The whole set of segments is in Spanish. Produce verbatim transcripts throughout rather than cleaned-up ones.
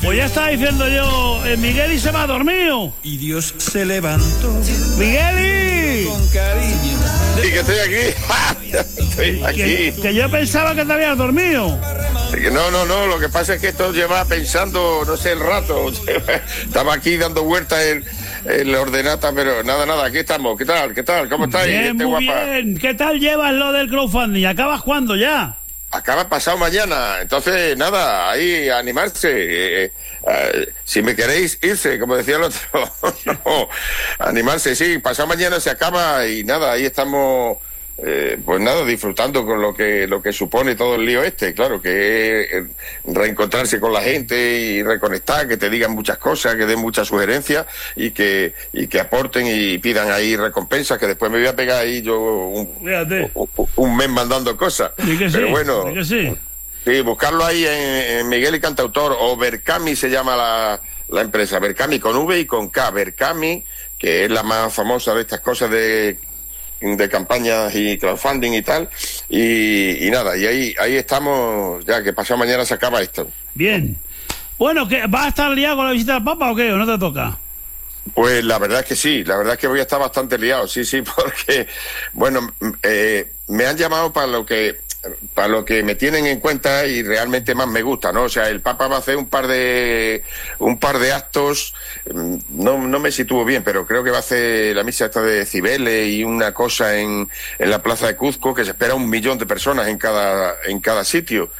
Pues ya estaba diciendo yo, eh, Migueli se va dormido. Y Dios se levantó. ¡Migueli! Con cariño. Sí, que estoy aquí. Estoy aquí. Que, que yo pensaba que te habías dormido. No, no, no, lo que pasa es que esto lleva pensando, no sé, el rato. Estaba aquí dando vueltas en, en la ordenata, pero nada, nada, aquí estamos. ¿Qué tal? ¿Qué tal? ¿Cómo estáis? Bien, Gente muy guapa. bien. ¿Qué tal llevas lo del crowdfunding? ¿Acabas cuándo ya? Acaba pasado mañana, entonces nada, ahí a animarse. Eh, eh, si me queréis irse, como decía el otro, no, animarse, sí, pasado mañana se acaba y nada, ahí estamos, eh, pues nada, disfrutando con lo que lo que supone todo el lío este, claro, que es reencontrarse con la gente y reconectar, que te digan muchas cosas, que den muchas sugerencias y que y que aporten y pidan ahí recompensas, que después me voy a pegar ahí yo un, un, un mes mandando cosas. Sí que pero sí, bueno, sí que sí. Sí, buscarlo ahí en, en Miguel y Cantautor, o Berkami se llama la, la empresa, Berkami con V y con K, Berkami, que es la más famosa de estas cosas de, de campañas y crowdfunding y tal, y, y nada, y ahí ahí estamos, ya que pasado mañana se acaba esto. Bien. Bueno, ¿qué, ¿vas a estar liado con la visita al Papa o qué? ¿O no te toca? Pues la verdad es que sí, la verdad es que voy a estar bastante liado, sí, sí, porque, bueno, eh, me han llamado para lo que... para lo que me tienen en cuenta y realmente más me gusta, ¿no? O sea, el Papa va a hacer un par de un par de actos, no, no me sitúo bien, pero creo que va a hacer la misa esta de Cibeles y una cosa en, en la plaza de Cuzco, que se espera un millón de personas en cada, en cada sitio.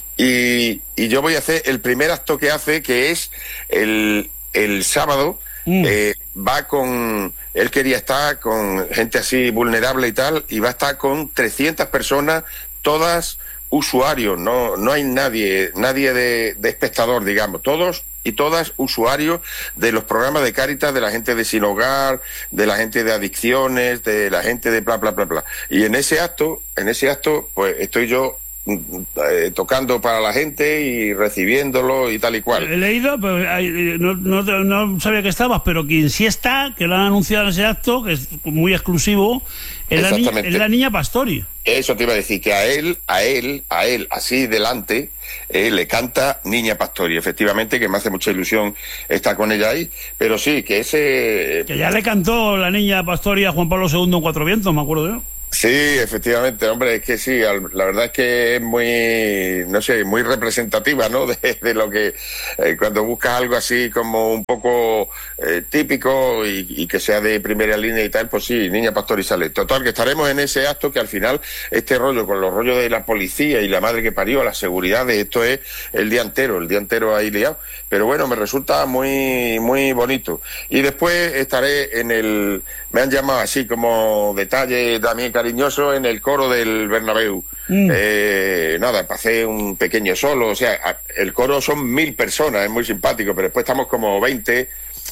Y, y yo voy a hacer el primer acto que hace, que es el, el sábado, mm. eh, va con... Él quería estar con gente así vulnerable y tal, y va a estar con trescientas personas, todas usuarios, no no hay nadie, nadie de, de espectador, digamos, todos y todas usuarios de los programas de Cáritas, de la gente de Sin Hogar, de la gente de adicciones, de la gente de bla, bla, bla, bla. Y en ese acto, en ese acto, pues estoy yo eh, tocando para la gente y recibiéndolo y tal y cual. He leído, pero no, no, no sabía que estabas, pero quien sí está, que lo han anunciado en ese acto, que es muy exclusivo, es la, ni, es la niña Pastori. Eso te iba a decir, que a él, a él, a él, así delante, eh, le canta Niña Pastori, efectivamente, que me hace mucha ilusión estar con ella ahí, pero sí, que ese... Que ya le cantó la niña Pastori a Juan Pablo segundo en Cuatro Vientos, me acuerdo yo. Sí, efectivamente, hombre, es que sí, la verdad es que es muy, no sé, muy representativa, ¿no? De, de lo que, eh, cuando buscas algo así como un poco eh, típico y, y que sea de primera línea y tal, pues sí, Niña Pastori sale. Total, que estaremos en ese acto que al final, este rollo con los rollos de la policía y la madre que parió, la seguridad, de esto es el día entero, el día entero ahí liado. Pero bueno, me resulta muy, muy bonito. Y después estaré en el, me han llamado así como detalle también cariñoso, en el coro del Bernabéu. Mm. Eh, nada, pasé un pequeño solo, o sea, el coro son mil personas, es muy simpático, pero después estamos como veinte,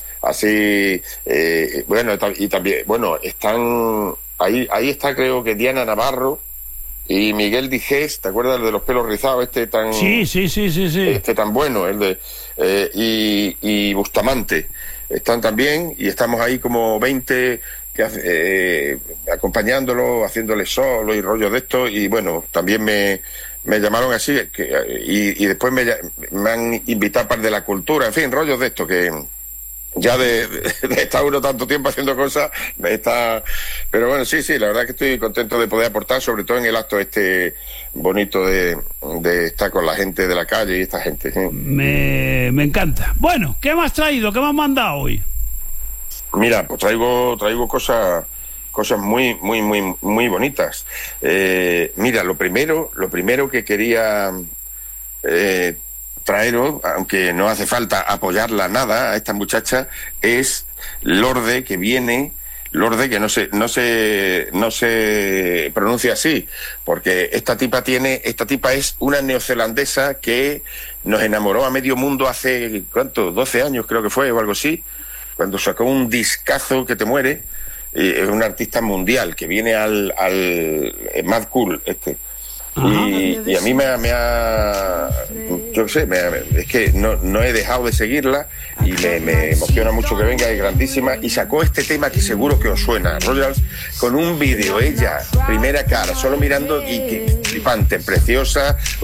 así, eh, bueno, y también, bueno, están, ahí, ahí está creo que Diana Navarro y Miguel Dijés, ¿te acuerdas de los pelos rizados? Este tan... Sí, sí, sí, sí, sí. Este tan bueno, el de... Eh, y, y Bustamante están también, y estamos ahí como veinte... que eh, acompañándolo, haciéndole solo y rollo de esto, y bueno, también me, me llamaron así, que, y, y después me, me han invitado para de la cultura, en fin, rollos de esto, que ya de, de, de estar uno tanto tiempo haciendo cosas, está... pero bueno, sí, sí, la verdad que estoy contento de poder aportar, sobre todo en el acto este bonito de, de estar con la gente de la calle y esta gente. ¿Sí? Me, me encanta. Bueno, ¿qué me has traído? ¿Qué me has mandado hoy? Mira, pues traigo traigo cosas cosas muy muy muy muy bonitas. Eh, mira, lo primero lo primero que quería eh, traeros, aunque no hace falta apoyarla nada a esta muchacha, es Lorde, que viene Lorde, que no se no se no se pronuncia así, porque esta tipa tiene esta tipa es una neozelandesa que nos enamoró a medio mundo hace ¿cuánto? doce años creo que fue o algo así, cuando sacó un discazo que te muere. Eh, es un artista mundial que viene al al eh, Mad Cool este. Y, y a mí me, me ha, yo qué sé, me, es que no, no he dejado de seguirla y me, me emociona mucho que venga, es grandísima, y sacó este tema que seguro que os suena, Royals, con un vídeo, ella, primera cara, solo mirando, y que flipante, preciosa.